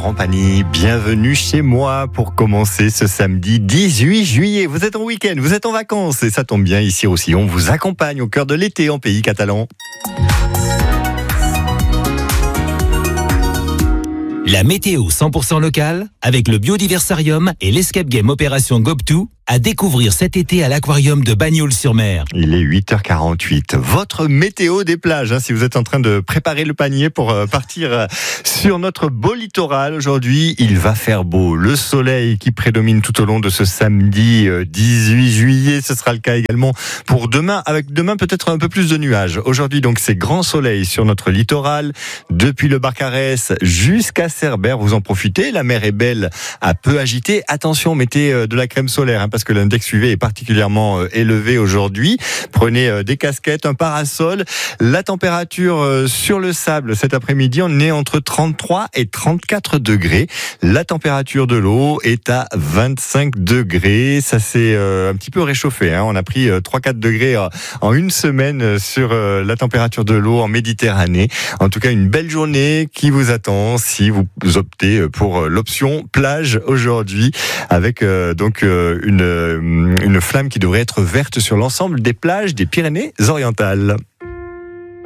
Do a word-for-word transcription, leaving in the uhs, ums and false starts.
Laurent Pagny, bienvenue chez moi pour commencer ce samedi dix-huit juillet. Vous êtes en week-end, vous êtes en vacances et ça tombe bien, ici aussi on vous accompagne au cœur de l'été en pays catalan. La météo cent pour cent locale avec le Biodiversarium et l'Escape Game Opération Gobtou à découvrir cet été à l'aquarium de Bagnols-sur-Mer. Il est huit heures quarante-huit. Votre météo des plages, hein, si vous êtes en train de préparer le panier pour euh, partir euh, sur notre beau littoral aujourd'hui, il va faire beau. Le soleil qui prédomine tout au long de ce samedi euh, dix-huit juillet, ce sera le cas également pour demain, avec demain peut-être un peu plus de nuages. Aujourd'hui donc c'est grand soleil sur notre littoral, depuis le Barcarès jusqu'à Cerbère, vous en profitez. La mer est belle, à peu agitée. Attention, mettez euh, de la crème solaire, hein, parce que l'index U V est particulièrement euh, élevé aujourd'hui. Prenez euh, des casquettes, un parasol. La température euh, sur le sable cet après-midi, on est entre trente-trois et trente-quatre degrés. La température de l'eau est à vingt-cinq degrés. Ça s'est euh, un petit peu réchauffé, hein. On a pris euh, trois à quatre degrés euh, en une semaine sur euh, la température de l'eau en Méditerranée. En tout cas, une belle journée qui vous attend si vous optez pour l'option plage aujourd'hui, avec euh, donc euh, une, une flamme qui devrait être verte sur l'ensemble des plages des Pyrénées-Orientales.